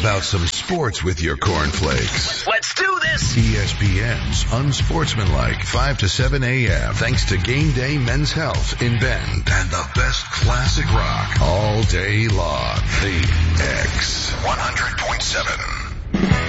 about some sports with your cornflakes? Let's do this! ESPN's Unsportsmanlike, 5 to 7 a.m. Thanks to Game Day Men's Health in Bend and the best classic rock all day long. The X 100.7.